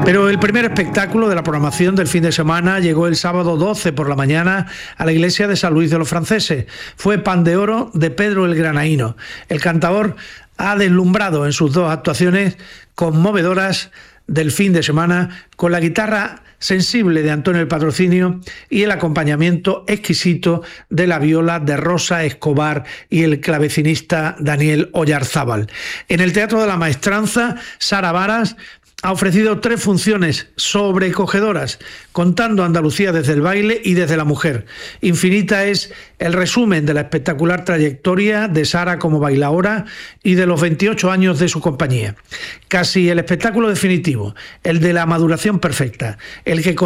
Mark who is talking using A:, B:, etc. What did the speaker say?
A: Pero el primer espectáculo de la programación del fin de semana llegó el sábado 12 por la mañana a la iglesia de San Luis de los Franceses. Fue Pan de Oro de Pedro el Granaíno. El cantaor ha deslumbrado en sus dos actuaciones conmovedoras del fin de semana con la guitarra sensible de Antonio el Patrocinio y el acompañamiento exquisito de la viola de Rosa Escobar y el clavecinista Daniel Oyarzábal. En el Teatro de la Maestranza, Sara Varas ha ofrecido 3 funciones sobrecogedoras, contando Andalucía desde el baile y desde la mujer. Infinita es el resumen de la espectacular trayectoria de Sara como bailaora y de los 28 años de su compañía. Casi el espectáculo definitivo, el de la maduración perfecta, el que